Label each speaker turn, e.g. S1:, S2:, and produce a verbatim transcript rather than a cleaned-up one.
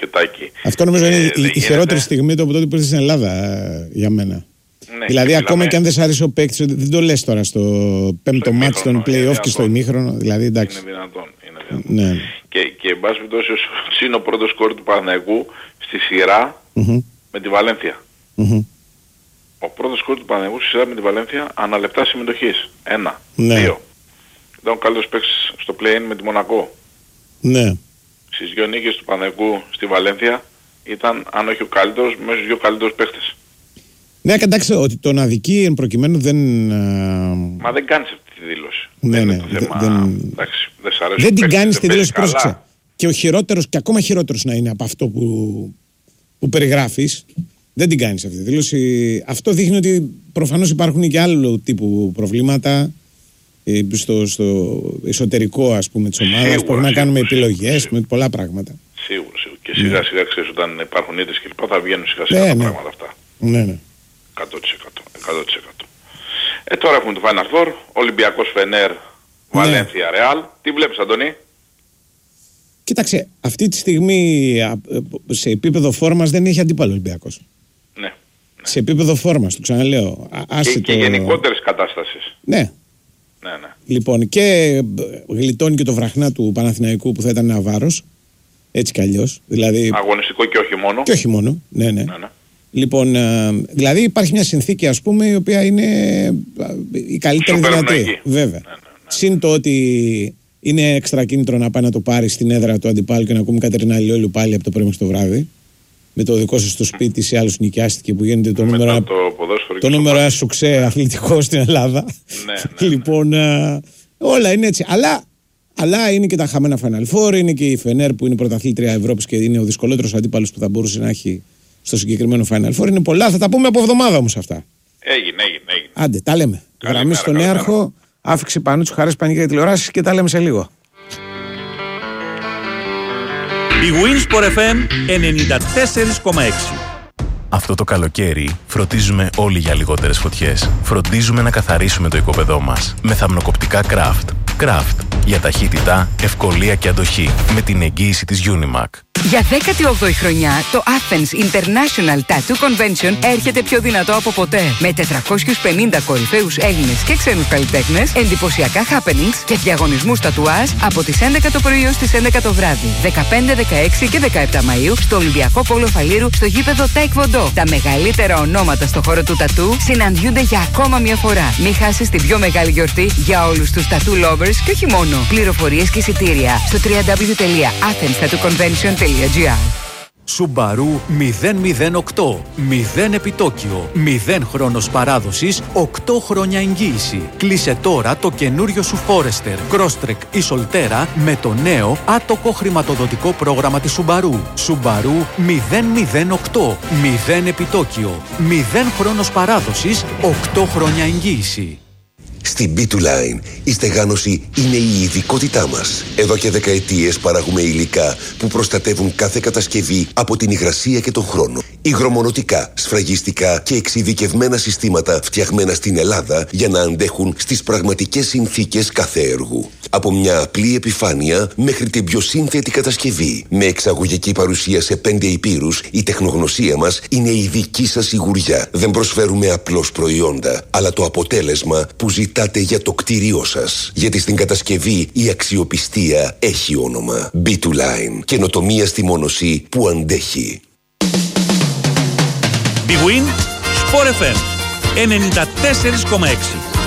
S1: μπασκετάκι.
S2: Αυτό νομίζω είναι η, η χειρότερη στιγμή το από τότε που ήρθε στην Ελλάδα για μένα. Ναι, δηλαδή, ακόμα και αν δεν σ' άρεσε ο παίκτης, δεν το λες τώρα στο πέμπτο μάτς των play-off και στο ημίχρονο. Δηλαδή, εντάξει.
S1: Είναι δυνατόν. Είναι δυνατόν. Ναι. Και, και εν πάση περιπτώσει, είναι ο πρώτος σκόρ του Παναθηναϊκού στη σειρά mm-hmm. με τη Βαλένθια. Mm-hmm. Ο πρώτος σκόρ του Παναθηναϊκού στη σειρά με τη Βαλένθια αναλεπτά συμμετοχής. Ένα. Ναι. Δύο. Ήταν ο καλύτερος παίκτης στο play-in με τη Μονακό.
S2: Ναι.
S1: Στις δύο νίκες του Παναθηναϊκού στη Βαλένθια ήταν, αν όχι ο καλύτερος, μέσα στους δύο καλύτερους παίκτες.
S2: Ναι, κοιτάξτε, ότι τον αδικεί εν προκειμένου δεν...
S1: Μα δεν κάνεις αυτή τη δήλωση.
S2: Ναι,
S1: δεν
S2: ναι.
S1: Είναι το θέμα,
S2: δεν
S1: εντάξει, δεν, σ' αρέσει
S2: δεν την
S1: παίκτης,
S2: κάνεις τη δήλωση,
S1: καλά.
S2: πρόσεξε. Και ο χειρότερος, και ακόμα χειρότερος να είναι από αυτό που, που περιγράφεις, δεν την κάνεις αυτή τη δήλωση. Αυτό δείχνει ότι προφανώς υπάρχουν και άλλου τύπου προβλήματα στο, στο εσωτερικό, ας πούμε, της ομάδας, που να κάνουμε επιλογές με πολλά πράγματα.
S1: Σίγουρα, σίγουρα. Και σιγά σιγά ξέρεις, όταν υπάρχουν ήττες και λοιπά, θα βγαίνουν σιγά σιγά
S2: ναι,
S1: τα
S2: ναι.
S1: πράγματα αυτά.
S2: Ναι, ναι.
S1: εκατό τοις εκατό. εκατό τοις εκατό. Ε, τώρα έχουμε το Final Four, Ολυμπιακός Φενέρ, Βαλένθια Ρεάλ. Τι βλέπεις, Αντώνη?
S2: Κοίταξε, αυτή τη στιγμή σε επίπεδο φόρμας δεν έχει αντίπαλο Ολυμπιακός.
S1: Ναι. ναι.
S2: Σε επίπεδο φόρμας, το ξαναλέω.
S1: Και, και
S2: το...
S1: γενικότερες κατάστασεις.
S2: Ναι.
S1: Ναι, ναι.
S2: Λοιπόν, και γλιτώνει και το βραχνά του Παναθηναϊκού που θα ήταν ένα βάρος. Έτσι κι αλλιώς. Δηλαδή...
S1: Αγωνιστικό και όχι μόνο.
S2: Και όχι μόνο. Ναι, ναι.
S1: ναι, ναι.
S2: Λοιπόν, δηλαδή υπάρχει μια συνθήκη, ας πούμε, η οποία είναι η καλύτερη
S1: Σούπερ
S2: δυνατή.
S1: Ναϊκή.
S2: Βέβαια.
S1: Ναι, ναι, ναι.
S2: Συν το ότι είναι έξτρα κίνητρο να πάει να το πάρει στην έδρα του αντιπάλου και να ακούμε Κατερίνα Λιόλου πάλι από το πρωί μέχρι το βράδυ. Με το δικό σου στο σπίτι, σε άλλους νοικιάστηκε που γίνεται το νούμερο,
S1: το,
S2: το νούμερο ένα σουξέ αθλητικό στην Ελλάδα.
S1: Ναι, ναι,
S2: λοιπόν, ναι. όλα είναι έτσι. Αλλά, αλλά είναι και τα χαμένα Final Four, είναι και η Φενέρ που είναι πρωταθλήτρια Ευρώπης και είναι ο δυσκολότερος αντίπαλος που θα μπορούσε να έχει στο συγκεκριμένο Final Four. Είναι πολλά, θα τα πούμε από εβδομάδα όμως αυτά.
S1: Έγινε, έγινε, έγινε.
S2: Άντε, τα λέμε. Γραμμή στον Νέαρχο, άφηξε Πανούτσου Χαρές Πανίγια τηλεοράσεις και τα λέμε σε λίγο.
S3: Η Winsport εφ εμ ενενήντα τέσσερα κόμμα έξι.
S4: Αυτό το καλοκαίρι φροντίζουμε όλοι για λιγότερες φωτιές. Φροντίζουμε να καθαρίσουμε το οικόπεδό μας με θαμνοκοπτικά Craft. Craft για ταχύτητα, ευκολία και αντοχή με την εγγύηση της Unimac.
S5: Για δέκατη όγδοη χρονιά, το Athens International Tattoo Convention έρχεται πιο δυνατό από ποτέ. Με τετρακόσιους πενήντα κορυφαίους Έλληνες και ξένους καλλιτέχνες, εντυπωσιακά happenings και διαγωνισμούς τατουάζ από τις έντεκα το πρωί ως τις έντεκα το βράδυ. δεκαπέντε, δεκαέξι και δεκαεπτά Μαΐου στο Ολυμπιακό Πόλο Φαλήρου στο γήπεδο Taekwondo. Τα μεγαλύτερα ονόματα στο χώρο του τατού συναντιούνται για ακόμα μια φορά. Μην χάσεις την πιο μεγάλη γιορτή για όλους τους tattoo lovers και όχι μόνο. Πληροφορίες και εισιτήρια στο double-u double-u double-u τελεία athens tattoo convention τελεία gr.
S3: Subaru μηδέν μηδέν οκτώ. μηδέν επιτόκιο. μηδέν χρόνος παράδοσης. οκτώ χρόνια εγγύηση. Κλείσε τώρα το καινούριο σου Forester, Crosstrek ή Solterra με το νέο άτοκο χρηματοδοτικό πρόγραμμα της Subaru. Subaru μηδέν μηδέν οκτώ. μηδέν επιτόκιο. μηδέν χρόνος παράδοσης. οκτώ χρόνια εγγύηση.
S6: Στην μπι του Line η στεγάνωση είναι η ειδικότητά μας. Εδώ και δεκαετίες παράγουμε υλικά που προστατεύουν κάθε κατασκευή από την υγρασία και τον χρόνο. Υγρομονωτικά, σφραγιστικά και εξειδικευμένα συστήματα φτιαγμένα στην Ελλάδα για να αντέχουν στις πραγματικές συνθήκες κάθε έργου. Από μια απλή επιφάνεια μέχρι την πιο σύνθετη κατασκευή. Με εξαγωγική παρουσία σε πέντε υπήρους, η τεχνογνωσία μας είναι η δική σας σιγουριά. Δεν προσφέρουμε απλώς προϊόντα, αλλά το αποτέλεσμα που ζητάτε για το κτίριό σας. Γιατί στην κατασκευή η αξιοπιστία έχει όνομα. μπι του Line. Καινοτομία στη μόνωση που αντέχει.
S3: Big Win Sport εφ εμ ενενήντα τέσσερα κόμμα έξι.